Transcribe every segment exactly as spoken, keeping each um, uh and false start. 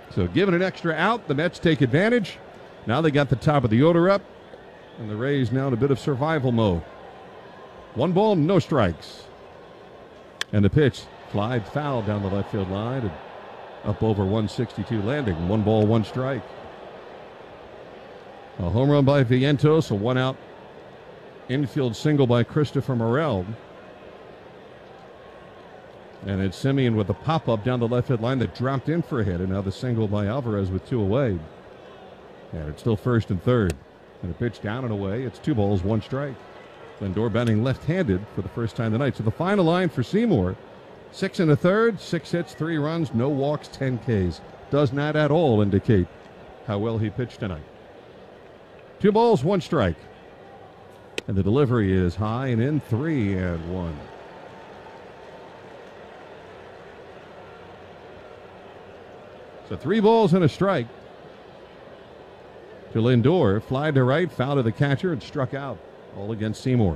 So given an extra out, the Mets take advantage. Now they got the top of the order up, and the Rays now in a bit of survival mode. One ball, no strikes. And the pitch, fly foul down the left field line and up over one sixty-two landing. One ball, one strike. A home run by Vientos, a one out infield single by Christopher Morel. And it's Simeon with a pop-up down the left field line that dropped in for a hit. And now the single by Alvarez with two away. And it's still first and third. And a pitch down and away. It's two balls, one strike. Lindor batting left-handed for the first time tonight. So the final line for Seymour, six and a third, six hits, three runs, no walks, ten Ks. Does not at all indicate how well he pitched tonight. Two balls, one strike. And the delivery is high and in, three and one. So three balls and a strike to Lindor. Fly to right, foul to the catcher, and struck out. All against Seymour.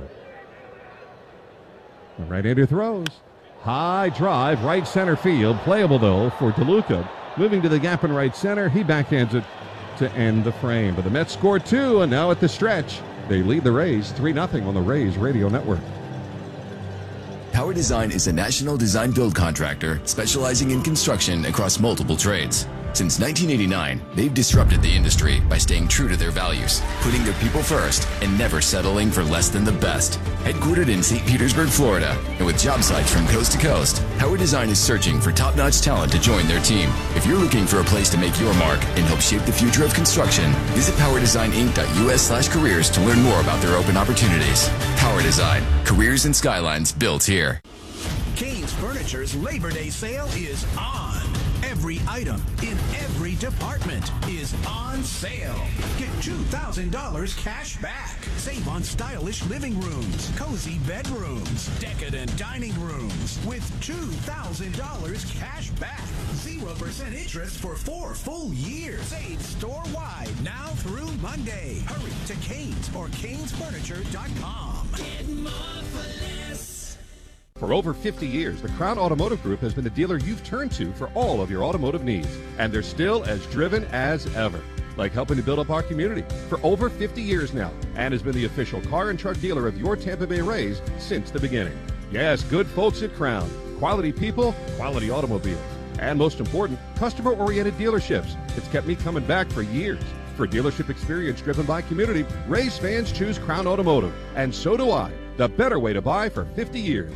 The right-hander throws. High drive, right center field. Playable, though, for DeLuca. Moving to the gap in right center. He backhands it to end the frame. But the Mets score two, and now at the stretch, they lead the Rays three nothing on the Rays Radio Network. Power Design is a national design build contractor specializing in construction across multiple trades. Since nineteen eighty-nine, they've disrupted the industry by staying true to their values, putting their people first, and never settling for less than the best. Headquartered in Saint Petersburg, Florida, and with job sites from coast to coast, Power Design is searching for top-notch talent to join their team. If you're looking for a place to make your mark and help shape the future of construction, visit power design inc dot u s slash careers to learn more about their open opportunities. Power Design, careers and skylines built here. Kane's Furniture's Labor Day sale is on. Every item in every department is on sale. Get two thousand dollars cash back. Save on stylish living rooms, cozy bedrooms, decadent dining rooms with two thousand dollars cash back. zero percent interest for four full years. Save store-wide now through Monday. Hurry to Kane's or canes furniture dot com. Get more for less. For over fifty years, the Crown Automotive Group has been the dealer you've turned to for all of your automotive needs. And they're still as driven as ever, like helping to build up our community for over fifty years now, and has been the official car and truck dealer of your Tampa Bay Rays since the beginning. Yes, good folks at Crown. Quality people, quality automobiles. And most important, customer-oriented dealerships. It's kept me coming back for years. For dealership experience driven by community, Rays fans choose Crown Automotive. And so do I. The better way to buy for fifty years.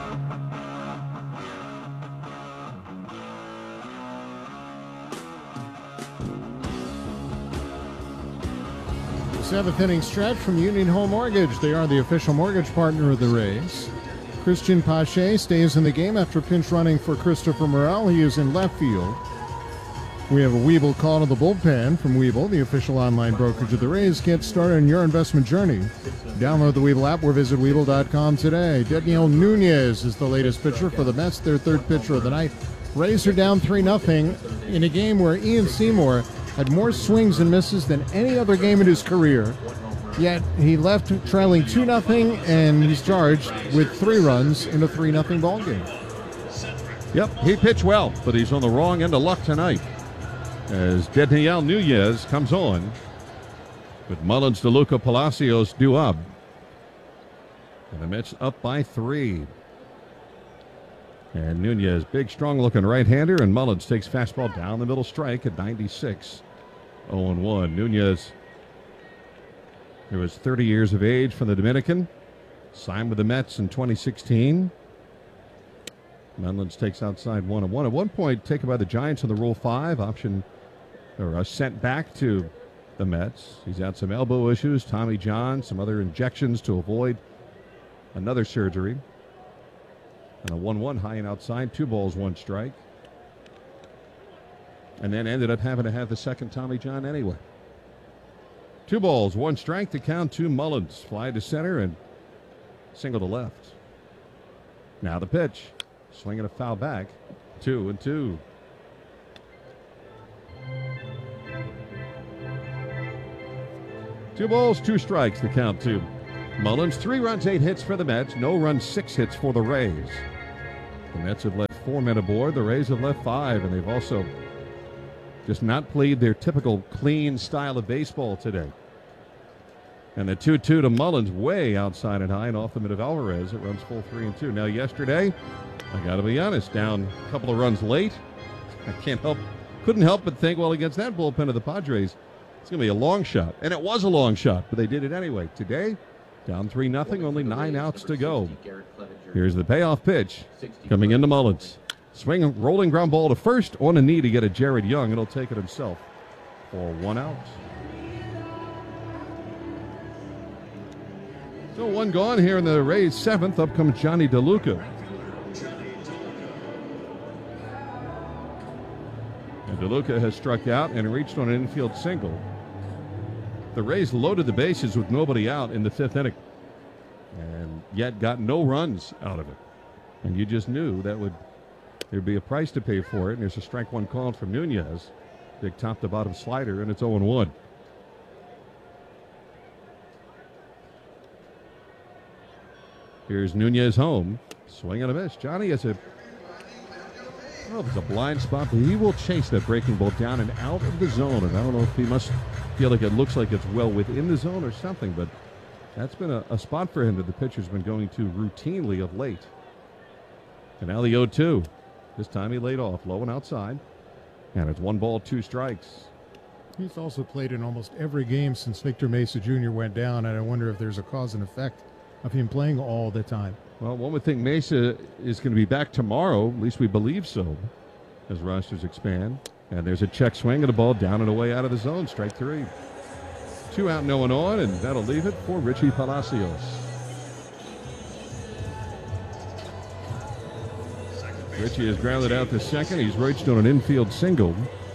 Seventh inning stretch from Union Home Mortgage. They are the official mortgage partner of the Rays. Christian Pache stays in the game after pinch running for Christopher Morel. He is in left field. We have a Webull call to the bullpen from Webull, the official online brokerage of the Rays. Get started on your investment journey. Download the Webull app or visit Webull dot com today. Daniel Nunez is the latest pitcher for the Mets, their third pitcher of the night. Rays are down three nothing in a game where Ian Seymour had more swings and misses than any other game in his career. Yet he left trailing two nothing, and he's charged with three runs in a three nothing ball game. Yep, he pitched well, but he's on the wrong end of luck tonight. As Daniel Nunez comes on with Mullins, DeLuca, Palacios due up. And the Mets up by three. And Nunez, big, strong-looking right-hander, and Mullins takes fastball down the middle, strike at ninety-six. oh and one. Nunez, who was thirty years of age, from the Dominican, signed with the Mets in twenty sixteen. Mullins takes outside one and one. At one point, taken by the Giants in the Rule five option, or uh, sent back to the Mets. He's had some elbow issues, Tommy John, some other injections to avoid another surgery. And a one one high and outside, two balls, one strike. And then ended up having to have the second Tommy John anyway. Two balls, one strike to count to Mullins. Fly to center and single to left. Now the pitch. Swinging a foul back. Two and two. Two balls, two strikes to count to Mullins. Three runs, eight hits for the Mets. No runs, six hits for the Rays. The Mets have left four men aboard. The Rays have left five, and they've also just not played their typical clean style of baseball today. And the two two to Mullins, way outside and high and off the mid of Alvarez. It runs full three and two. Now, yesterday, I got to be honest, down a couple of runs late. I can't help, couldn't help but think, well, against that bullpen of the Padres, it's going to be a long shot. And it was a long shot, but they did it anyway. Today, down three nothing, only nine outs to go. Here's the payoff pitch coming into Mullins. Swing, rolling ground ball to first on a knee to get a Jared Young, and he'll take it himself for one out. So one gone here in the Rays' seventh. Up comes Johnny DeLuca. And DeLuca has struck out and reached on an infield single. The Rays loaded the bases with nobody out in the fifth inning, and yet got no runs out of it. And you just knew that would there'd be a price to pay for it. And there's a strike one called from Nunez. Big top to bottom slider, and it's oh and one. Here's Nunez home. Swing and a miss. Johnny has a, I don't know if it's a blind spot, but he will chase that breaking ball down and out of the zone. And I don't know if he must feel like it looks like it's well within the zone or something, but that's been a, a spot for him that the pitcher's been going to routinely of late. And now the oh two. This time he laid off, low and outside. And it's one ball, two strikes. He's also played in almost every game since Victor Mesa Junior went down, and I wonder if there's a cause and effect of him playing all the time. Well, one would think Mesa is going to be back tomorrow, at least we believe so, as rosters expand. And there's a check swing of the ball down and away out of the zone, strike three. Two out, no one on, and that'll leave it for Richie Palacios. Richie has grounded out the second. He's reached on an infield single,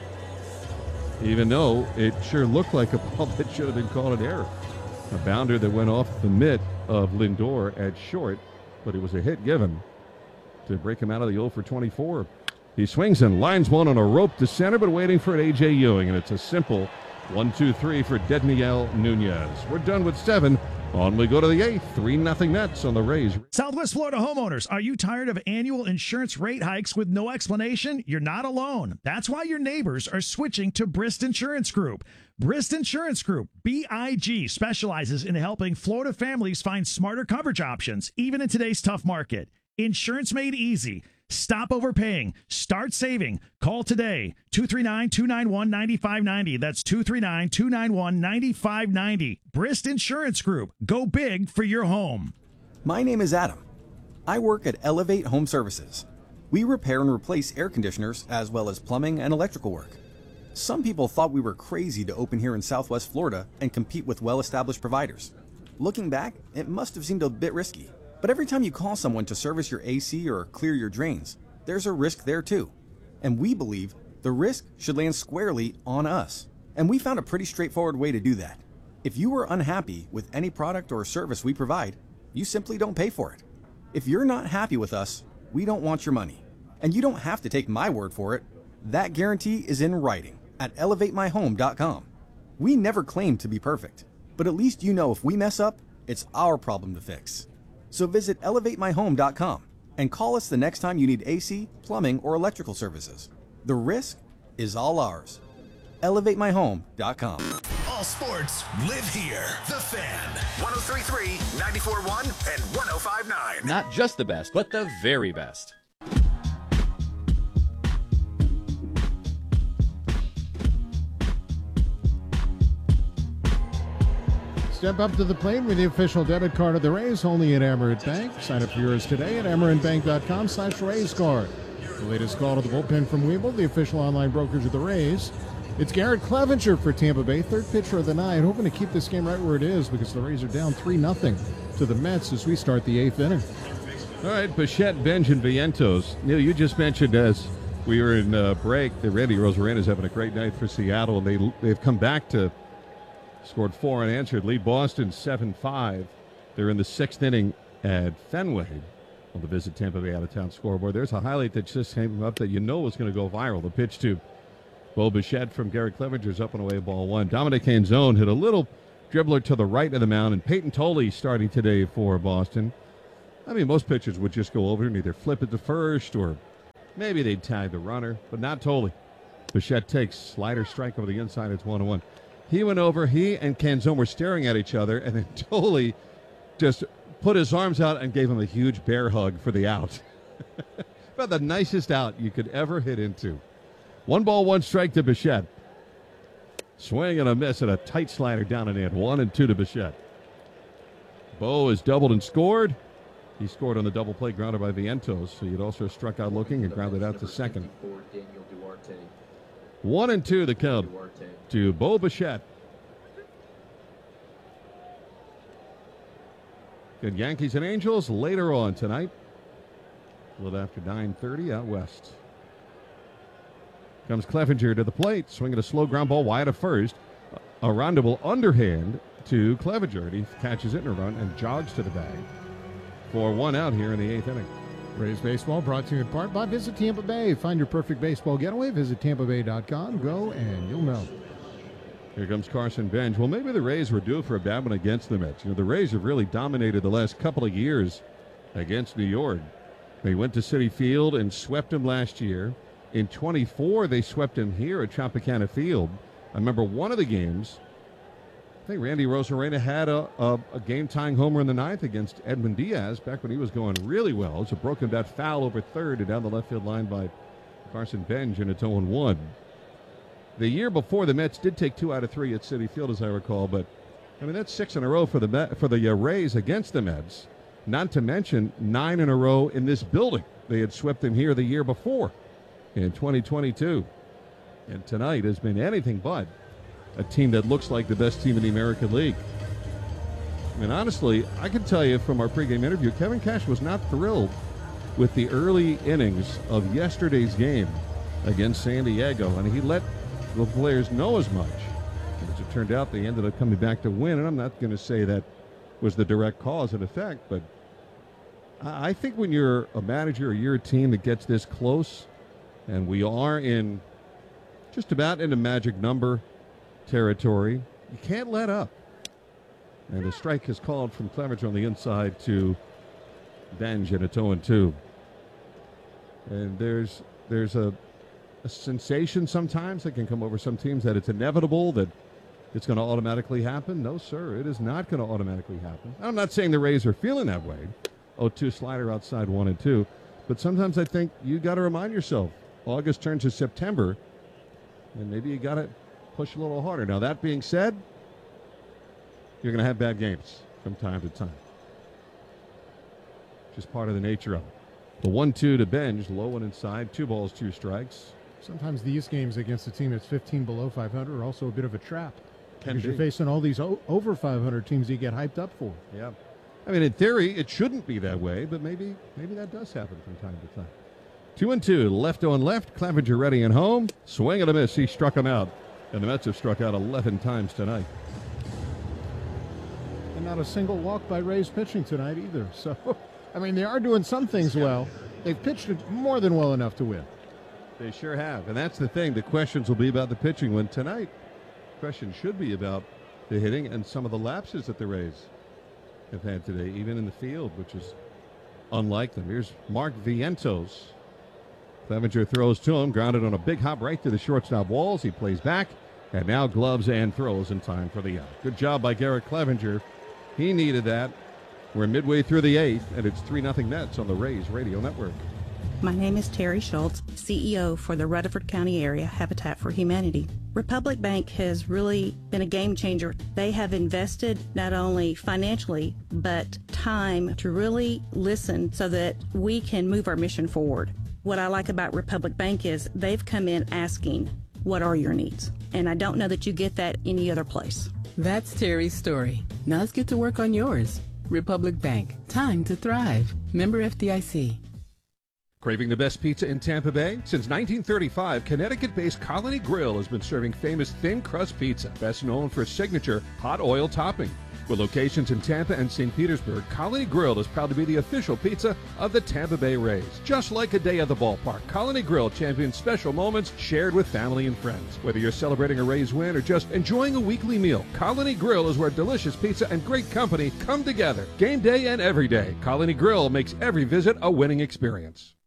even though it sure looked like a ball that should have been called an error. A bounder that went off the mitt of Lindor at short, but it was a hit given to break him out of the oh for twenty-four. He swings and lines one on a rope to center, but waiting for an A J Ewing, and it's a simple one two three for Dedniel Nunez. We're done with seven. On we go to the eighth. three nothing Mets on the Rays. Southwest Florida homeowners, are you tired of annual insurance rate hikes with no explanation? You're not alone. That's why your neighbors are switching to Brist Insurance Group. Brist Insurance Group, B I G, specializes in helping Florida families find smarter coverage options, even in today's tough market. Insurance made easy. Stop overpaying. Start saving. Call today. two three nine, two nine one, nine five nine zero. That's two three nine, two nine one, nine five nine zero. Brist Insurance Group. Go big for your home. My name is Adam. I work at Elevate Home Services. We repair and replace air conditioners as well as plumbing and electrical work. Some people thought we were crazy to open here in Southwest Florida and compete with well-established providers. Looking back, it must have seemed a bit risky. But every time you call someone to service your A C or clear your drains, there's a risk there too. And we believe the risk should land squarely on us. And we found a pretty straightforward way to do that. If you are unhappy with any product or service we provide, you simply don't pay for it. If you're not happy with us, we don't want your money. And you don't have to take my word for it. That guarantee is in writing at elevate my home dot com. We never claim to be perfect, but at least you know if we mess up, it's our problem to fix. So visit elevate my home dot com and call us the next time you need A C, plumbing, or electrical services. The risk is all ours. elevate my home dot com. All sports live here. The Fan. one oh three point three, ninety-four point one, and one oh five point nine. Not just the best, but the very best. Step up to the plate with the official debit card of the Rays, only at Amerant Bank. Sign up for yours today at amerant bank dot com slash Rays card. The latest call to the bullpen from Weeble, the official online brokerage of the Rays. It's Garrett Clevenger for Tampa Bay, third pitcher of the night, hoping to keep this game right where it is because the Rays are down three nothing to the Mets as we start the eighth inning. All right, Bichette, Benj, and Vientos. Neil, you just mentioned as we were in uh, break that Randy Rosarena is having a great night for Seattle, and they, they've come back to scored four unanswered, lead Boston seven five. They're in the sixth inning at Fenway on the Visit Tampa Bay out-of-town scoreboard. There's a highlight that just came up that you know is going to go biral. The pitch to Bo Bichette from Garrett Clevenger's up and away, ball one. Dominic Canzone hit a little dribbler to the right of the mound, and Peyton Tolley starting today for Boston. I mean, most pitchers would just go over and either flip it to first or maybe they'd tag the runner, but not Tolley. Bichette takes slider strike over the inside. It's one and one. He went over. He and Canzone were staring at each other, and then Tolley just put his arms out and gave him a huge bear hug for the out. About the nicest out you could ever hit into. One ball, one strike to Bichette. Swing and a miss and a tight slider down and in. One and two to Bichette. Bo has doubled and scored. He scored on the double play grounder by Vientos. So he'd also struck out looking and grounded out to second. One and two the count to Bo Bichette. Good Yankees and Angels later on tonight. A little after nine thirty out west. Comes Clevenger to the plate, swinging a slow ground ball wide of first. A roundable underhand to Clevenger. And he catches it in a run and jogs to the bag for one out here in the eighth inning. Rays Baseball brought to you in part by Visit Tampa Bay. Find your perfect baseball getaway. Visit tampa bay dot com. Go and you'll know. Here comes Carson Bench. Well, maybe the Rays were due for a bad one against the Mets. You know, the Rays have really dominated the last couple of years against New York. They went to Citi Field and swept them last year. In twenty-four, they swept him here at Tropicana Field. I remember one of the games, I think Randy Rosarena had a, a, a game-tying homer in the ninth against Edwin Diaz back when he was going really well. It's a broken bat foul over third and down the left field line by Carson Bench, and it's oh and one. The year before, the Mets did take two out of three at Citi Field, as I recall, but I mean that's six in a row for the Met, for the uh, Rays against the Mets. Not to mention nine in a row in this building. They had swept them here the year before in twenty twenty-two. And tonight has been anything but a team that looks like the best team in the American League. I mean, honestly, I can tell you from our pregame interview, Kevin Cash was not thrilled with the early innings of yesterday's game against San Diego, and he let the players know as much. As it turned out, they ended up coming back to win, and I'm not going to say that was the direct cause and effect, but I think when you're a manager or you're a team that gets this close, and we are in just about into magic number territory, you can't let up. And the strike is called from Clevenger on the inside to Benj, and it's oh and two. And there's there's a, a sensation sometimes that can come over some teams that it's inevitable that it's going to automatically happen. No, sir, it is not going to automatically happen. I'm not saying the Rays are feeling that way. oh two slider outside one and two. But sometimes I think you got to remind yourself, August turns to September, and maybe you got to push a little harder. Now, that being said, you're going to have bad games from time to time. Just part of the nature of it. The one two to Benj, low and inside, two balls, two strikes. Sometimes these games against a team that's fifteen below five hundred are also a bit of a trap. Can because be. You're facing all these o- over five hundred teams you get hyped up for. Yeah. I mean, in theory, it shouldn't be that way, but maybe maybe that does happen from time to time. Two and two, left on left, Clevenger ready and home. Swing and a miss, he struck him out. And the Mets have struck out eleven times tonight. And not a single walk by Rays pitching tonight either. So, I mean, they are doing some things well. They've pitched it more than well enough to win. They sure have. And that's the thing. The questions will be about the pitching when tonight. The question should be about the hitting and some of the lapses that the Rays have had today, even in the field, which is unlike them. Here's Mark Vientos. Clevenger throws to him, grounded on a big hop right to the shortstop walls. He plays back, and now gloves and throws in time for the out. Good job by Garrett Clevenger. He needed that. We're midway through the eighth, and it's three nothing Mets on the Rays Radio Network. My name is Terry Schultz, C E O for the Rutherford County Area Habitat for Humanity. Republic Bank has really been a game changer. They have invested not only financially, but time to really listen so that we can move our mission forward. What I like about Republic Bank is they've come in asking, what are your needs? And I don't know that you get that any other place. That's Terry's story. Now let's get to work on yours. Republic Bank, time to thrive. Member F D I C. Craving the best pizza in Tampa Bay? Since nineteen thirty-five, Connecticut-based Colony Grill has been serving famous thin crust pizza, best known for its signature hot oil topping. With locations in Tampa and Saint Petersburg, Colony Grill is proud to be the official pizza of the Tampa Bay Rays. Just like a day at the ballpark, Colony Grill champions special moments shared with family and friends. Whether you're celebrating a Rays win or just enjoying a weekly meal, Colony Grill is where delicious pizza and great company come together. Game day and every day, Colony Grill makes every visit a winning experience.